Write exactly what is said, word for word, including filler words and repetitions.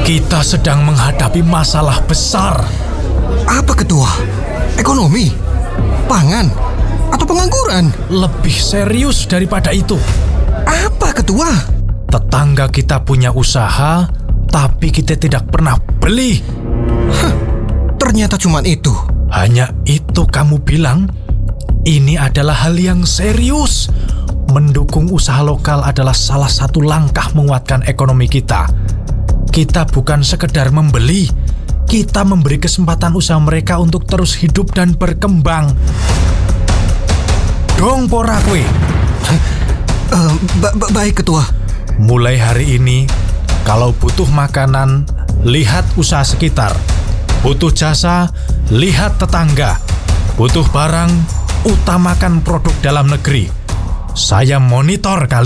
Kita sedang menghadapi masalah besar. Apa ketua? Ekonomi? Pangan? Atau pengangguran? Lebih serius daripada itu. Apa ketua? Tetangga kita punya usaha, tapi kita tidak pernah beli. Hah, ternyata cuma itu. Hanya itu kamu bilang? Ini adalah hal yang serius. Mendukung usaha lokal adalah salah satu langkah menguatkan ekonomi kita. Kita bukan sekedar membeli, kita memberi kesempatan usaha mereka untuk terus hidup dan berkembang. Dong pora kue. Uh, ba- ba- baik ketua. Mulai hari ini, kalau butuh makanan, lihat usaha sekitar. Butuh jasa, lihat tetangga. Butuh barang, utamakan produk dalam negeri. Saya monitor kalian.